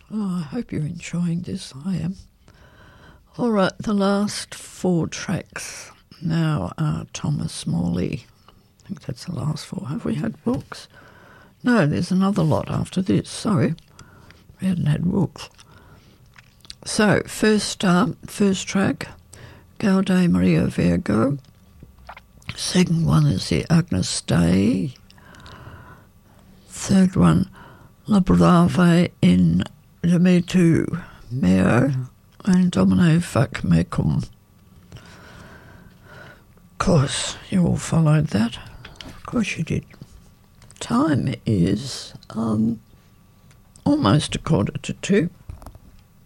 Oh, I hope you're enjoying this. I am. All right, the last 4 tracks now are Thomas Morley. I think that's the last 4. Have we had books? No, there's another lot after this. Sorry, we hadn't had books. So, first track, Gaude Maria Virgo. Second one is the Agnus Dei. Third one, La Brave in Demetu Meo and Domine Fac Mecum. Of course, you all followed that. Of course you did. Time is almost 1:45.